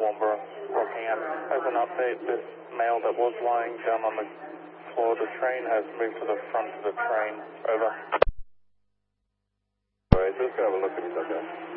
Wamborough, Rockingham. As an update, this male that was lying down on the floor of the train has moved to the front of the train. Over. Alright, let's go have a look at this, okay?